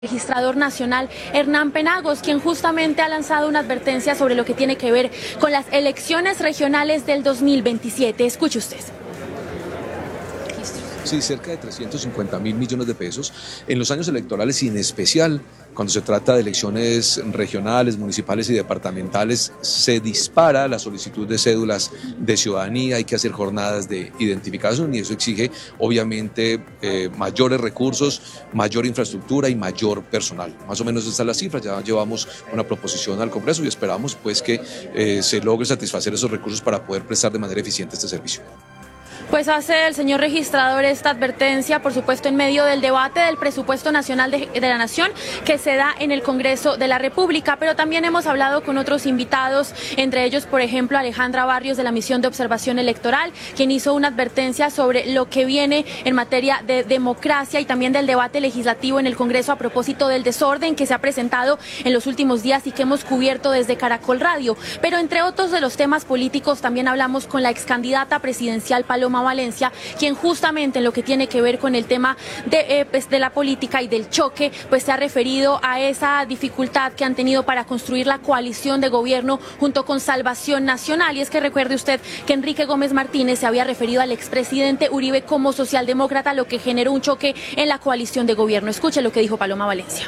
Registrador nacional Hernán Penagos, quien justamente ha lanzado una advertencia sobre lo que tiene que ver con las elecciones regionales del 2027. Escuche usted. Sí, cerca de 350.000 millones de pesos en los años electorales y en especial cuando se trata de elecciones regionales, municipales y departamentales, se dispara la solicitud de cédulas de ciudadanía, hay que hacer jornadas de identificación y eso exige obviamente mayores recursos, mayor infraestructura y mayor personal. Más o menos esta es la cifra, ya llevamos una proposición al Congreso y esperamos pues que se logre satisfacer esos recursos para poder prestar de manera eficiente este servicio. Pues hace el señor registrador esta advertencia, por supuesto, en medio del debate del presupuesto nacional de la Nación que se da en el Congreso de la República, pero también hemos hablado con otros invitados, entre ellos, por ejemplo, Alejandra Barrios de la Misión de Observación Electoral, quien hizo una advertencia sobre lo que viene en materia de democracia y también del debate legislativo en el Congreso a propósito del desorden que se ha presentado en los últimos días y que hemos cubierto desde Caracol Radio. Pero entre otros de los temas políticos también hablamos con la excandidata presidencial Paloma Valencia, quien justamente en lo que tiene que ver con el tema de la política y del choque, pues se ha referido a esa dificultad que han tenido para construir la coalición de gobierno junto con Salvación Nacional. Y es que recuerde usted que Enrique Gómez Martínez se había referido al expresidente Uribe como socialdemócrata, lo que generó un choque en la coalición de gobierno. Escuche lo que dijo Paloma Valencia.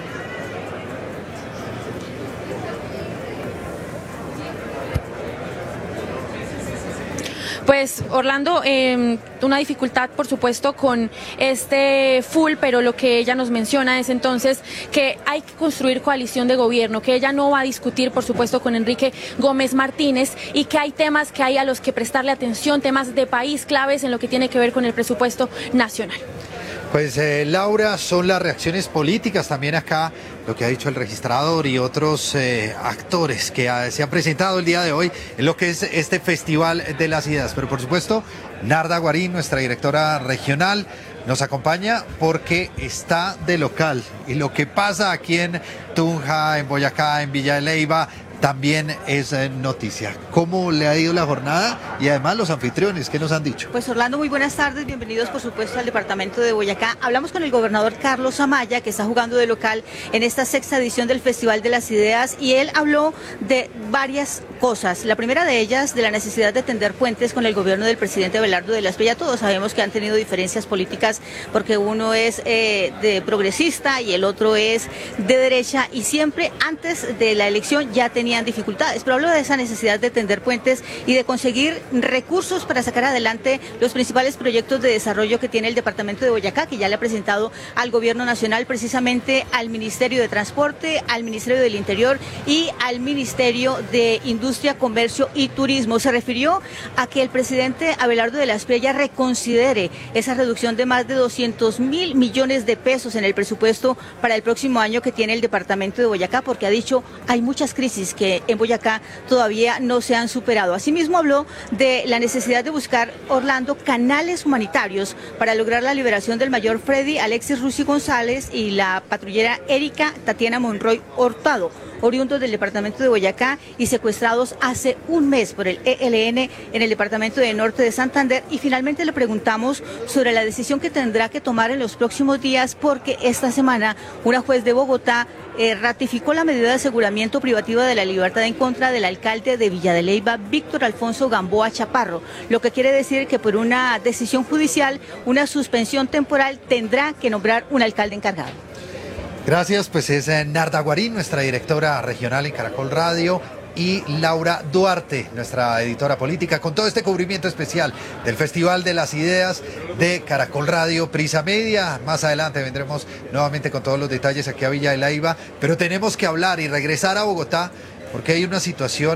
Pues Orlando, una dificultad por supuesto con este full, pero lo que ella nos menciona es entonces que hay que construir coalición de gobierno, que ella no va a discutir por supuesto con Enrique Gómez Martínez y que hay temas que hay a los que prestarle atención, temas de país claves en lo que tiene que ver con el presupuesto nacional. Pues Laura, son las reacciones políticas también acá, lo que ha dicho el registrador y otros actores que se han presentado el día de hoy en lo que es este Festival de las Ideas. Pero por supuesto, Narda Guarín, nuestra directora regional, nos acompaña porque está de local y lo que pasa aquí en Tunja, en Boyacá, en Villa de Leyva, también es noticia. ¿Cómo le ha ido la jornada? Y además los anfitriones, ¿qué nos han dicho? Pues Orlando, muy buenas tardes, bienvenidos por supuesto al departamento de Boyacá. Hablamos con el gobernador Carlos Amaya, que está jugando de local en esta sexta edición del Festival de las Ideas, y él habló de varias cosas. La primera de ellas, de la necesidad de tender puentes con el gobierno del presidente Abelardo de la Espriella. Todos sabemos que han tenido diferencias políticas porque uno es de progresista y el otro es de derecha, y siempre antes de la elección ya tenían dificultades, pero hablo de esa necesidad de tender puentes y de conseguir recursos para sacar adelante los principales proyectos de desarrollo que tiene el departamento de Boyacá, que ya le ha presentado al gobierno nacional, precisamente al Ministerio de Transporte, al Ministerio del Interior y al Ministerio de Industria, Comercio y Turismo. Se refirió a que el presidente Abelardo de la Espriella reconsidere esa reducción de más de 200.000 millones de pesos en el presupuesto para el próximo año que tiene el departamento de Boyacá, porque ha dicho hay muchas crisis que en Boyacá todavía no se han superado. Asimismo habló de la necesidad de buscar, Orlando, canales humanitarios para lograr la liberación del mayor Freddy Alexis Rusi González y la patrullera Erika Tatiana Monroy Hurtado, oriundos del departamento de Boyacá y secuestrados hace un mes por el ELN en el departamento de Norte de Santander. Y finalmente le preguntamos sobre la decisión que tendrá que tomar en los próximos días, porque esta semana una juez de Bogotá ratificó la medida de aseguramiento privativa de la libertad en contra del alcalde de Villa de Leyva, Víctor Alfonso Gamboa Chaparro, lo que quiere decir que por una decisión judicial, una suspensión temporal, tendrá que nombrar un alcalde encargado. Gracias, pues es Narda Guarín, nuestra directora regional en Caracol Radio, y Laura Duarte, nuestra editora política, con todo este cubrimiento especial del Festival de las Ideas de Caracol Radio, Prisa Media. Más adelante vendremos nuevamente con todos los detalles aquí a Villa de Leyva, pero tenemos que hablar y regresar a Bogotá porque hay una situación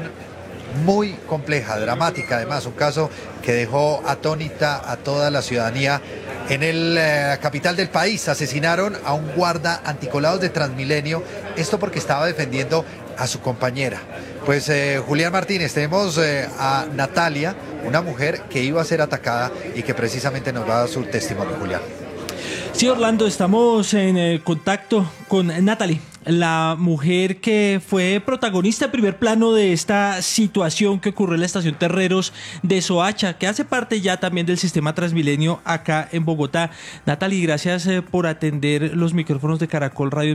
muy compleja, dramática, además, un caso que dejó atónita a toda la ciudadanía. En la capital del país asesinaron a un guarda anticolados de Transmilenio, esto porque estaba defendiendo a su compañera. Pues Julián Martínez, tenemos a Natalia, una mujer que iba a ser atacada y que precisamente nos va a dar su testimonio, Julián. Sí, Orlando, estamos en contacto con Natalie, la mujer que fue protagonista en primer plano de esta situación que ocurrió en la estación Terreros de Soacha, que hace parte ya también del sistema Transmilenio acá en Bogotá. Natalie, gracias por atender los micrófonos de Caracol Radio.